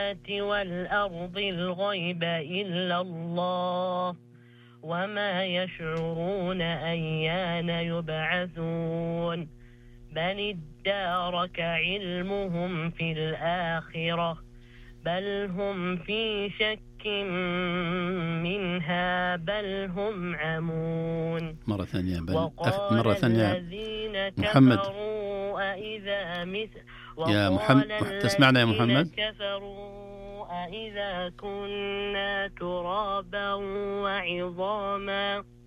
والأرض الغيب إلا الله وما يشعرون أيان يبعثون بل ادارك علمهم في الآخرة بل هم في شك منها بل هم عمون. مرة ثانية وقال الذين محمد كفروا أئذا يا محمد تسمعنا يا محمد؟ كفروا أئذا كنا ترابا وعظاما